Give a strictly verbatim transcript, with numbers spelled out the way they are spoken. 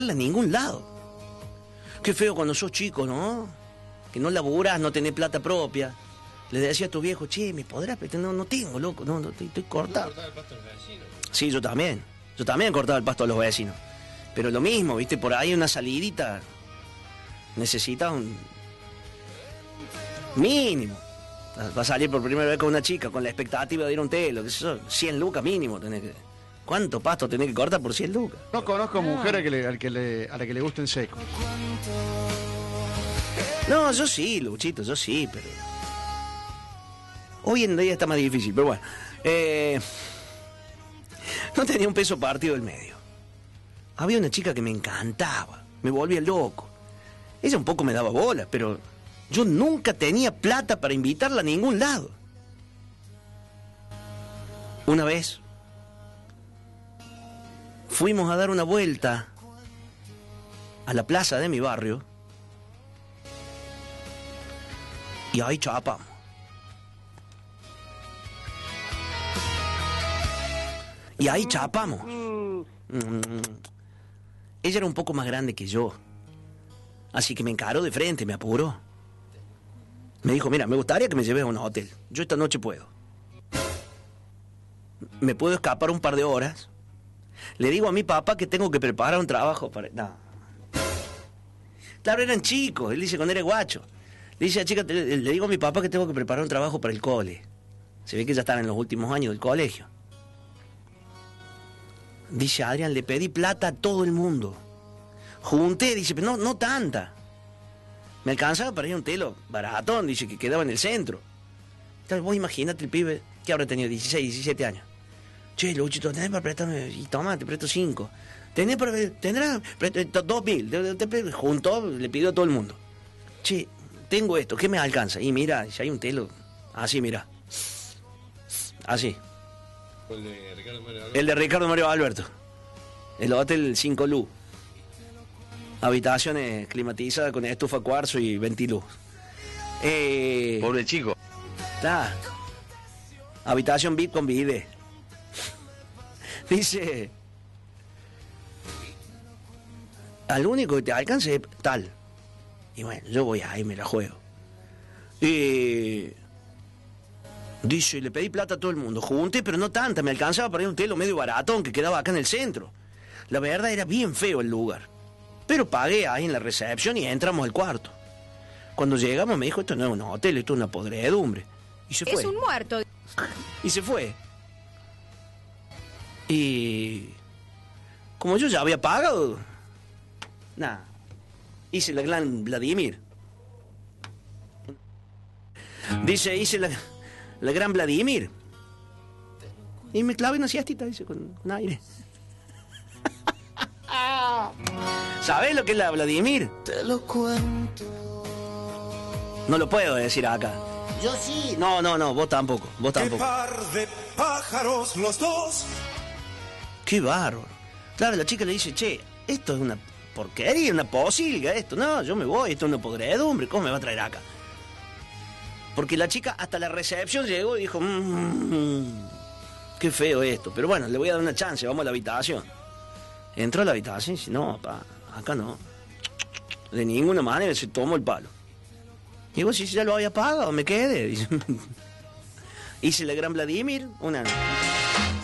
a ningún lado. Qué feo cuando sos chico, ¿no? Que no laburás, no tenés plata propia. Le decía a tu viejo, che, ¿me podrás? No, no tengo, loco, no, no estoy, estoy cortado. ¿No cortaba el pasto a los vecinos? Sí, yo también. Yo también cortaba el pasto a los vecinos. Pero lo mismo, ¿viste? Por ahí una salidita necesita un mínimo. Va a salir por primera vez con una chica, con la expectativa de ir a un telo, que eso, cien lucas mínimo tenés que... ¿Cuánto pasto tenés que cortar por cien lucas? No conozco ah. mujer a, que le, al que le, a la que le gusten seco. No, yo sí, Luchito, yo sí, pero... Hoy en día está más difícil, pero bueno. Eh... No tenía un peso partido del medio. Había una chica que me encantaba, me volvía loco. Ella un poco me daba bola, pero yo nunca tenía plata para invitarla a ningún lado. Una vez fuimos a dar una vuelta a la plaza de mi barrio y ahí chapamos. Y ahí chapamos. Ella era un poco más grande que yo, así que me encaró de frente, me apuró. Me dijo, mira, me gustaría que me lleves a un hotel. Yo esta noche puedo. Me puedo escapar un par de horas. Le digo a mi papá que tengo que preparar un trabajo para... No. Claro, eran chicos. Él dice cuando era guacho. Le dice a chica, le, le digo a mi papá que tengo que preparar un trabajo para el cole. Se ve que ya están en los últimos años del colegio. Dice Adrián, le pedí plata a todo el mundo. Junté, dice, pero no, no tanta. Me alcanzaba para ir a un telo baratón, dice, que quedaba en el centro. Entonces vos imagínate el pibe que habrá tenido dieciséis, diecisiete años. Che, Luchito, tenés para prestarme, y toma, te presto cinco. Tenés para, tendrás, presto, dos mil, te, te, te, juntó, le pidió a todo el mundo. Che, tengo esto, ¿qué me alcanza? Y mira, si hay un telo, así, mira. Así. El de Ricardo Mario Alberto. El de Ricardo Mario Alberto. El hotel cinco Luz. Habitaciones climatizadas con estufa cuarzo y ventiluz. Eh, Pobre chico. Está. Habitación V I P con bidet. Dice, al único que te alcance es tal. Y bueno, yo voy ahí, me la juego. Y dice, le pedí plata a todo el mundo. Junté, pero no tanta. Me alcanzaba para ir a un telo medio baratón que quedaba acá en el centro. La verdad era bien feo el lugar. Pero pagué ahí en la recepción y entramos al cuarto. Cuando llegamos me dijo, esto no es un hotel, esto es una podredumbre. Y se fue. Es un muerto. Y se fue. Y como yo ya había pagado, nada, hice la gran Vladimir. Dice, hice la, la gran Vladimir. Y me clavé una siestita, dice, con, con aire. ¿Sabés lo que es la Vladimir? Te lo cuento. No lo puedo decir acá. Yo sí. No, no, no, vos tampoco, vos tampoco. Qué par de pájaros los dos. Qué bárbaro. Claro, la chica le dice, che, esto es una porquería, una posilga esto. No, yo me voy, esto es una podredumbre, ¿cómo me va a traer acá? Porque la chica hasta la recepción llegó y dijo, mmm, qué feo esto. Pero bueno, le voy a dar una chance, vamos a la habitación. Entró a la habitación y dice, no, papá, acá no. De ninguna manera, se tomó el palo. Digo, si ya lo había pagado, me quedé. Hice la gran Vladimir, una...